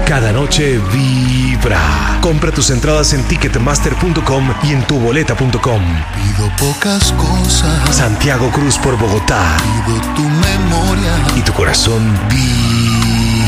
Cada noche vibra. Compra tus entradas en ticketmaster.com y en tuboleta.com. Pido pocas cosas. Santiago Cruz por Bogotá. Pido tu memoria. Y tu corazón vibra.